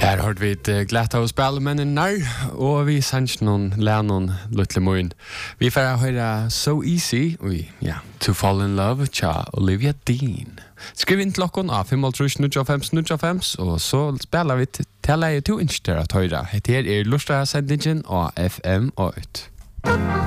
Her har vi et glatt av spellemennene, og vi sender noen lærnon Luttle Moin. Vi får høre So Easy, To Fall in Love, tja Olivia Dean. Skriv inn til klokken av 5.05.05, og så spiller vi til leie 2 inch til at høre. Hette er Lustra-sendingen av FM 8.